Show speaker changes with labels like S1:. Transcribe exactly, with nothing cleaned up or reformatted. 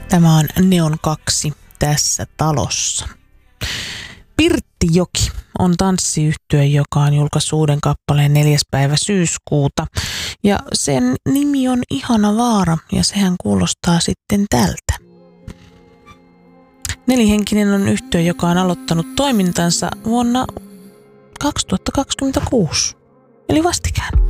S1: Tämä on Neon kaksi tässä talossa. Pirttijoki on tanssiyhtye, joka on julkaissut uuden kappaleen neljäs päivä syyskuuta. Ja sen nimi on Ihana vaara ja sehän kuulostaa sitten tältä. Nelihenkinen on yhtye, joka on aloittanut toimintansa vuonna kaksituhattakaksikymmentäkuusi, eli vastikään.